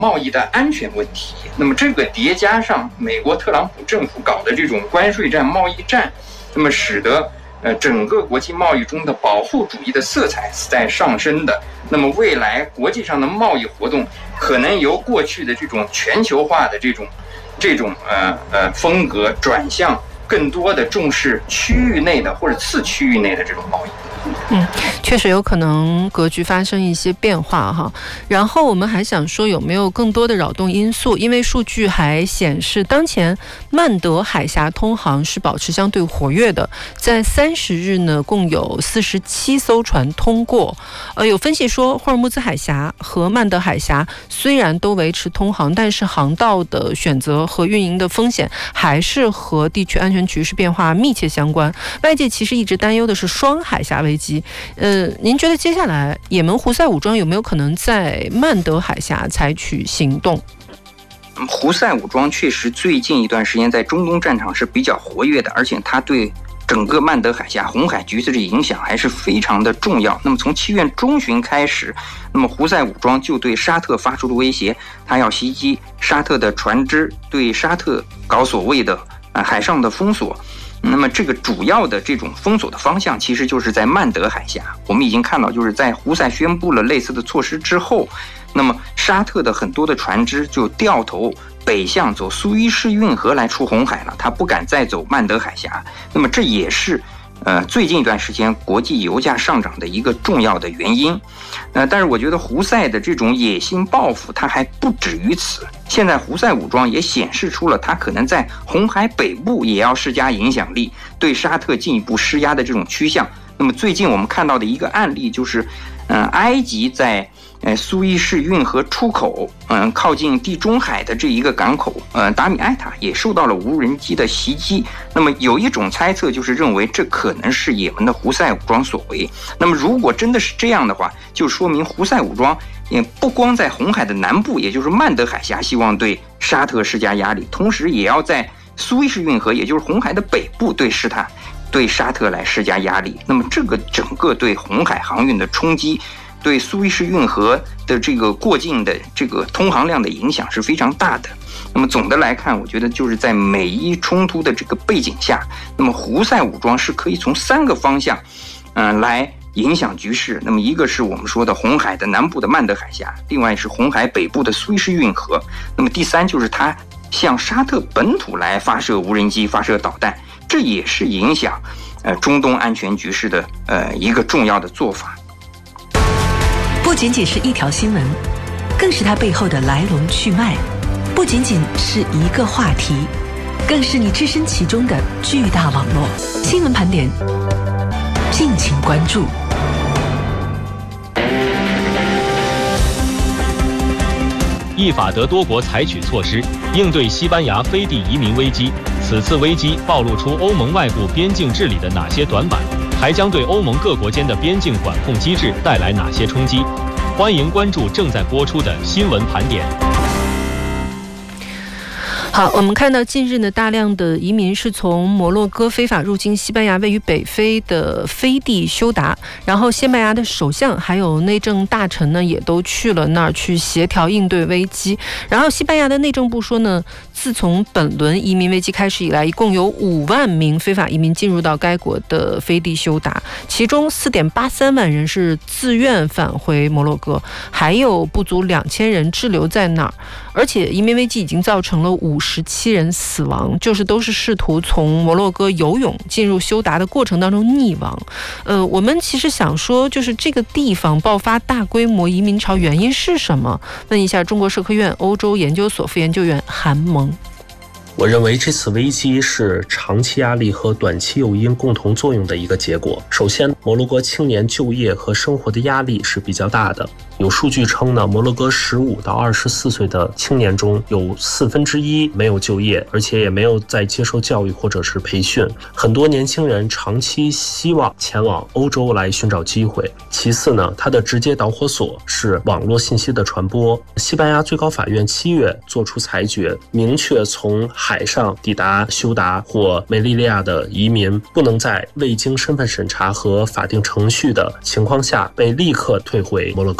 贸易的安全问题。那么这个叠加上美国特朗普政府搞的这种关税战、贸易战，那么使得整个国际贸易中的保护主义的色彩是在上升的。那么未来国际上的贸易活动可能由过去的这种全球化的这种风格转向更多的重视区域内的或者次区域内的这种贸易。 确实有可能格局发生一些变化哈。然后我们还想说有没有更多的扰动因素，因为数据还显示当前曼德海峡通航是保持相对活跃的，在30日呢共有47艘船通过。有分析说霍尔木兹海峡和曼德海峡虽然都维持通航，但是航道的选择和运营的风险还是和地区安全局势变化密切相关。外界其实一直担忧的是双海峡危机。您觉得接下来也门胡塞武装有没有可能在曼德海峡采取行动？ 胡塞武装确实最近一段时间在中东战场是比较活跃的，而且它对整个曼德海峡红海局势的影响还是非常的重要。那么从7月中旬开始，那么胡塞武装就对沙特发出了威胁，他要袭击沙特的船只，对沙特搞所谓的海上的封锁。那么这个主要的这种封锁的方向其实就是在曼德海峡。我们已经看到，就是在胡塞宣布了类似的措施之后，那么沙特的很多的船只就掉头北向走苏伊士运河来出红海了，他不敢再走曼德海峡。那么这也是最近一段时间国际油价上涨的一个重要的原因。但是我觉得胡塞的这种野心报复它还不止于此，现在胡塞武装也显示出了它可能在红海北部也要施加影响力，对沙特进一步施压的这种趋向。那么最近我们看到的一个案例就是，埃及在苏伊士运河出口，靠近地中海的这一个港口，达米埃塔也受到了无人机的袭击。那么有一种猜测就是认为这可能是也门的胡塞武装所为。那么如果真的是这样的话，就说明胡塞武装也不光在红海的南部，也就是曼德海峡希望对沙特施加压力，同时也要在苏伊士运河，也就是红海的北部对沙特来施加压力。那么这个整个对红海航运的冲击，对苏伊士运河的这个过境的这个通航量的影响是非常大的。那么总的来看，我觉得就是在美伊冲突的这个背景下，那么胡塞武装是可以从3个方向来影响局势。那么一个是我们说的红海的南部的曼德海峡，另外是红海北部的苏伊士运河，那么第3就是它向沙特本土来发射无人机、发射导弹，这也是影响中东安全局势的一个重要的做法。 不仅仅是一条新闻，更是它背后的来龙去脉；不仅仅是一个话题，更是你置身其中的巨大网络。新闻盘点，敬请关注。 意法德多国采取措施应对西班牙飞地移民危机，此次危机暴露出欧盟外部边境治理的哪些短板，还将对欧盟各国间的边境管控机制带来哪些冲击？欢迎关注正在播出的新闻盘点。 好，我们看到近日呢，大量的移民是从摩洛哥非法入境西班牙位于北非的飞地休达，然后西班牙的首相还有内政大臣呢也都去了那儿去协调应对危机。然后西班牙的内政部说呢，自从本轮移民危机开始以来，一共有5万名非法移民进入到该国的飞地休达，其中4.83万人是自愿返回摩洛哥，还有不足2000人滞留在那儿。而且移民危机已经造成了57人死亡，就是都是试图从摩洛哥游泳进入休达的过程当中溺亡。我们其实想说，就是这个地方爆发大规模移民潮原因是什么？问一下中国社科院欧洲研究所副研究员韩萌。 我认为这次危机是长期压力和短期诱因共同作用的一个结果。首先，摩洛哥青年就业和生活的压力是比较大的。有数据称呢，摩洛哥15到24岁的青年中有1/4没有就业，而且也没有在接受教育或者是培训。很多年轻人长期希望前往欧洲来寻找机会。其次呢，它的直接导火索是网络信息的传播。西班牙最高法院7月作出裁决，明确从海上抵达休达或梅利利亚的移民不能在未经身份审查和法定程序的情况下被立刻退回摩洛哥。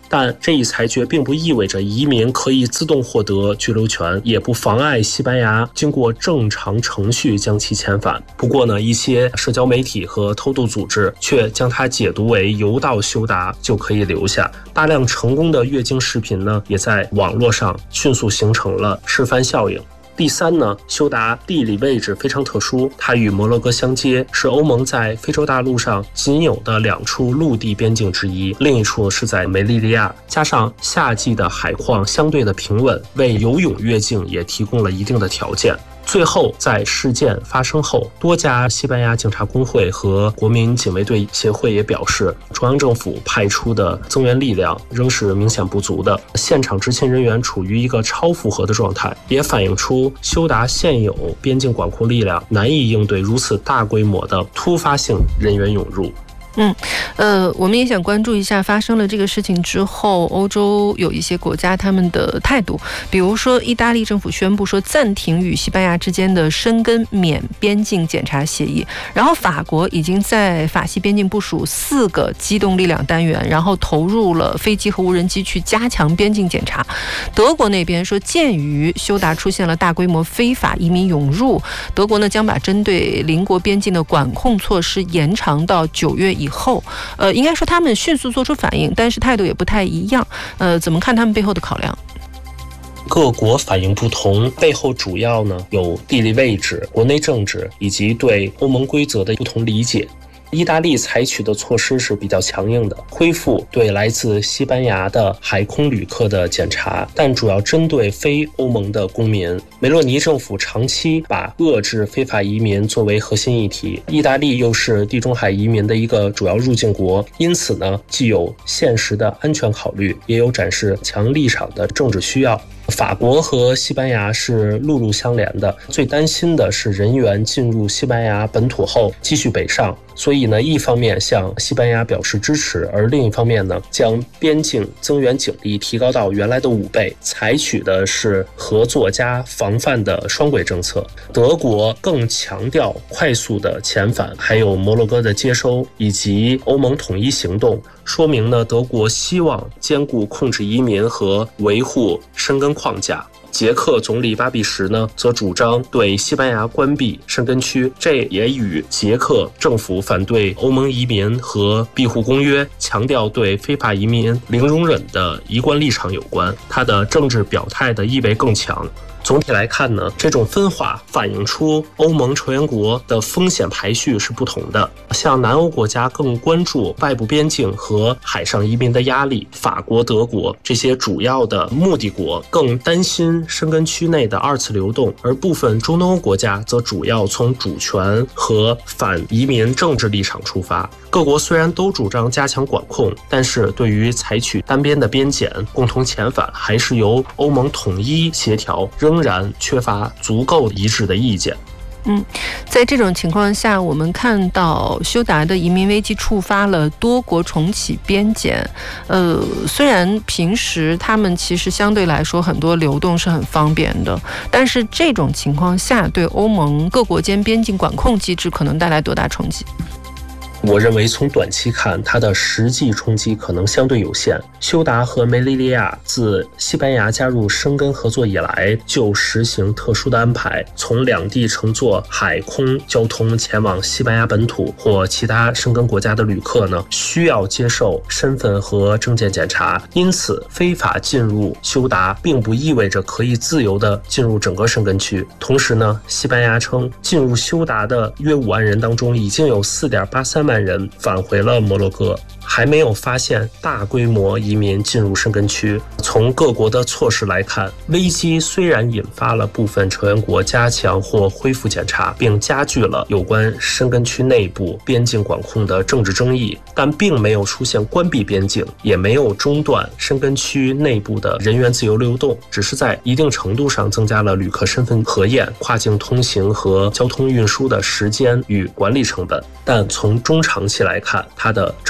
但这一裁决并不意味着移民可以自动获得居留权，也不妨碍西班牙经过正常程序将其遣返。不过呢，一些社交媒体和偷渡组织却将它解读为游到休达就可以留下。大量成功的越境视频呢，也在网络上迅速形成了示范效应。第三呢，休达地理位置非常特殊，它与摩洛哥相接，是欧盟在非洲大陆上仅有的2处陆地边境之一，另一处是在梅利利亚。加上夏季的海况相对的平稳，为游泳越境也提供了一定的条件。最后，在事件发生后，多家西班牙警察工会和国民警卫队协会也表示，中央政府派出的增援力量仍是明显不足的，现场执勤人员处于一个超负荷的状态，也反映出休达现有边境管控力量难以应对如此大规模的突发性人员涌入。 我们也想关注一下发生了这个事情之后，欧洲有一些国家他们的态度，比如说意大利政府宣布说暂停与西班牙之间的申根免边境检查协议，然后法国已经在法西边境部署4个机动力量单元，然后投入了飞机和无人机去加强边境检查。德国那边说，鉴于休达出现了大规模非法移民涌入，德国呢将把针对邻国边境的管控措施延长到9月以后。应该说他们迅速做出反应，但是态度也不太一样。怎么看他们背后的考量？ 各国反应不同，背后主要呢有地理位置、国内政治以及对欧盟规则的不同理解。意大利采取的措施是比较强硬的，恢复对来自西班牙的海空旅客的检查，但主要针对非欧盟的公民。梅洛尼政府长期把遏制非法移民作为核心议题，意大利又是地中海移民的一个主要入境国，因此呢，既有现实的安全考虑，也有展示强立场的政治需要。法国和西班牙是陆路相连的，最担心的是人员进入西班牙本土后继续北上，所以呢，一方面向西班牙表示支持，而另一方面呢，将边境增援警力提高到原来的5倍，采取的是合作加防范的双轨政策。德国更强调快速的遣返，还有摩洛哥的接收以及欧盟统一行动，说明呢，德国希望兼顾控制移民和维护申根框架。捷克总理巴比什呢，则主张对西班牙关闭申根区，这也与捷克政府反对欧盟移民和庇护公约，强调对非法移民零容忍的一贯立场有关。他的政治表态的意味更强。总体来看呢，这种分化反映出欧盟成员国的风险排序是不同的。像南欧国家更关注外部边境和海上移民的压力，法国、德国这些主要的目的国更担心申根区内的2次流动，而部分中东欧国家则主要从主权和反移民政治立场出发。各国虽然都主张加强管控，但是对于采取单边的边检、共同遣返，还是由欧盟统一协调，仍然缺乏足够一致的意见。 在这种情况下，我们看到休达的移民危机触发了多国重启边检。虽然平时他们其实相对来说很多流动是很方便的，但是这种情况下对欧盟各国间边境管控机制可能带来多大冲击？ 我认为从短期看，它的实际冲击可能相对有限。休达和梅利利亚自西班牙加入申根合作以来，就实行特殊的安排，从两地乘坐海空交通前往西班牙本土或其他申根国家的旅客呢，需要接受身份和证件检查。因此，非法进入休达并不意味着可以自由地进入整个申根区。同时呢，西班牙称进入休达的约5万人当中，已经有4.83万人返回了摩洛哥，还没有发现大规模移民进入申根区。从各国的措施来看，危机虽然引发了部分成员国加强或恢复检查，并加剧了有关申根区内部边境管控的政治争议，但并没有出现关闭边境，也没有中断申根区内部的人员自由流动，只是在一定程度上增加了旅客身份核验、跨境通行和交通运输的时间与管理成本。但从中长期来看，它的政治冲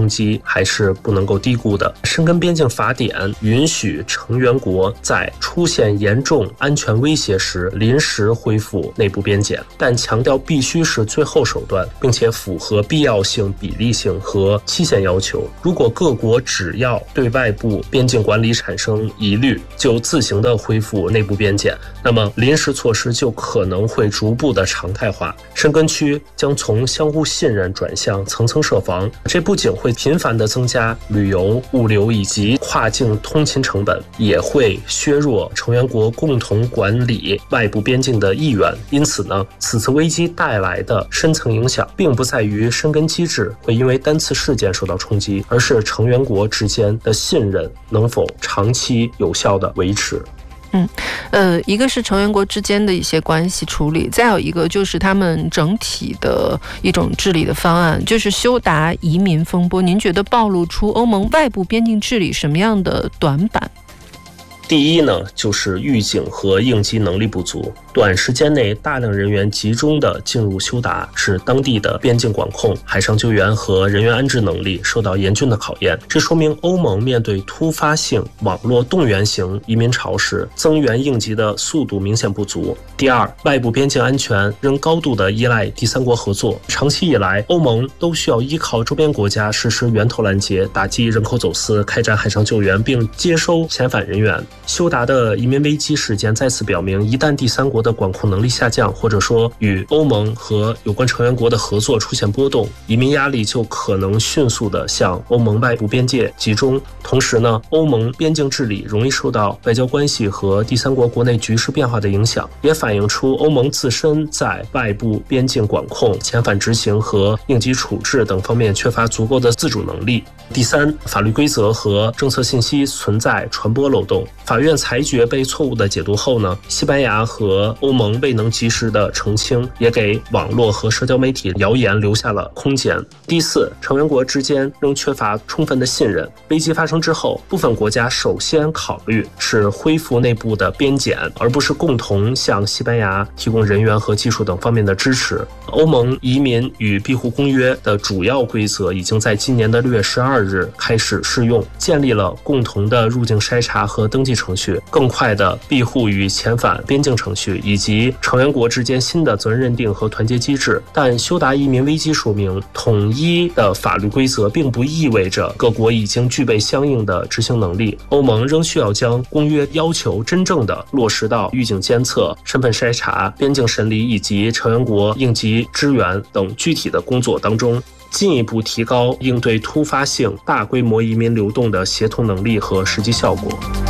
冲击还是不能够低估的。申根边境法典允许成员国在出现严重安全威胁时临时恢复内部边检，但强调必须是最后手段，并且符合必要性、比例性和期限要求。如果各国只要对外部边境管理产生疑虑，就自行的恢复内部边检，那么临时措施就可能会逐步的常态化。申根区将从相互信任转向层层设防，这不仅会频繁的增加旅游、物流以及跨境通勤成本，也会削弱成员国共同管理外部边境的意愿。因此呢，此次危机带来的深层影响并不在于申根机制会因为单次事件受到冲击，而是成员国之间的信任能否长期有效的维持。 一个是成员国之间的一些关系处理，再有一个就是他们整体的一种治理的方案，就是修达移民风波。您觉得暴露出欧盟外部边境治理什么样的短板？ 第一呢，就是预警和应急能力不足，短时间内大量人员集中的进入修达，使当地的边境管控、海上救援和人员安置能力受到严峻的考验。这说明欧盟面对突发性网络动员型移民潮时，增援应急的速度明显不足。第二，外部边境安全仍高度的依赖第三国合作，长期以来，欧盟都需要依靠周边国家实施源头拦截、打击人口走私、开展海上救援，并接收遣返人员。修达的移民危机事件再次表明，一旦第三国的管控能力下降，或者说与欧盟和有关成员国的合作出现波动，移民压力就可能迅速地向欧盟外部边界集中。同时呢，欧盟边境治理容易受到外交关系和第三国国内局势变化的影响，也反映出欧盟自身在外部边境管控、遣返执行和应急处置等方面缺乏足够的自主能力。第三，法律规则和政策信息存在传播漏洞。法院裁决被错误的解读后呢，西班牙和欧盟未能及时的澄清，也给网络和社交媒体谣言留下了空间。第四，成员国之间仍缺乏充分的信任。危机发生之后，部分国家首先考虑是恢复内部的边检，而不是共同向西班牙提供人员和技术等方面的支持。欧盟移民与庇护公约的主要规则已经在今年的6月12日开始适用，建立了共同的入境筛查和登记程序，更快的庇护与遣返边境程序，以及成员国之间新的责任认定和团结机制。但修达移民危机说明，统一的法律规则并不意味着各国已经具备相应的执行能力。欧盟仍需要将公约要求真正的落实到预警监测、身份筛查、边境审理以及成员国应急支援等具体的工作当中，进一步提高应对突发性大规模移民流动的协同能力和实际效果。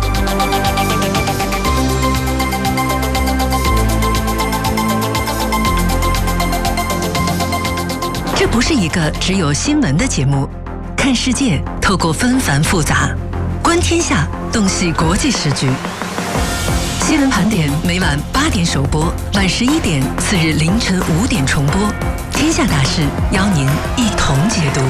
这不是一个只有新闻的节目，看世界透过纷繁复杂，观天下洞悉国际时局。新闻盘点每晚8点首播，晚11点，次日凌晨5点重播。天下大事邀您一同解读。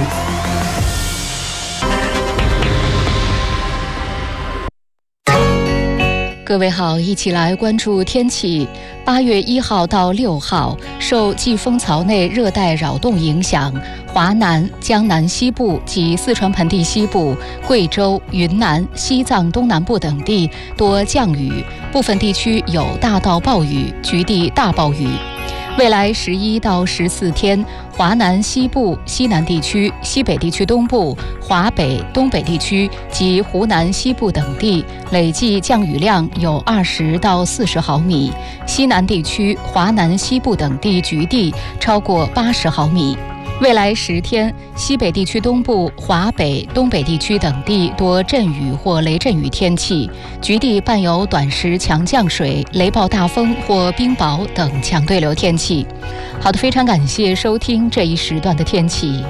各位好，一起来关注天气。8月1号到6号，受季风槽内热带扰动影响，华南、江南西部及四川盆地西部、贵州、云南、西藏东南部等地多降雨，部分地区有大到暴雨，局地大暴雨。未来11到14天，华南西部、西南地区、西北地区东部、华北、东北地区及湖南西部等地累计降雨量有20到40毫米，西南地区、华南西部等地局地超过80毫米。未来10天，西北地区东部、华北、东北地区等地多阵雨或雷阵雨天气，局地伴有短时强降水、雷暴大风或冰雹等强对流天气。好的，非常感谢收听这一时段的天气。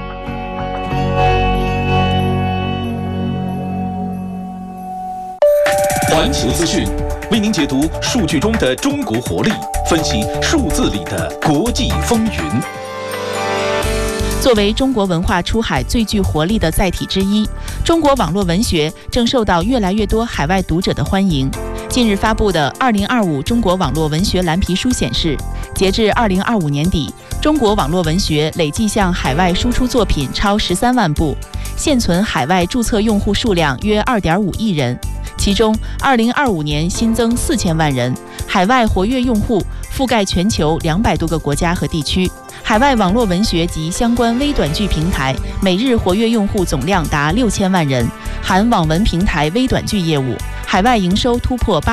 环球资讯为您解读数据中的中国活力，分析数字里的国际风云。 作为中国文化出海最具活力的载体之一，中国网络文学正受到越来越多海外读者的欢迎。 近日发布的2025中国网络文学蓝皮书显示，截至2025年底，中国网络文学累计向海外输出作品超13万部，现存海外注册用户数量约2.5亿人，其中2025年新增4000万人，海外活跃用户覆盖全球200多个国家和地区。海外网络文学及相关微短剧平台每日活跃用户总量达6000万人，含网文平台微短剧业务，海外营收突破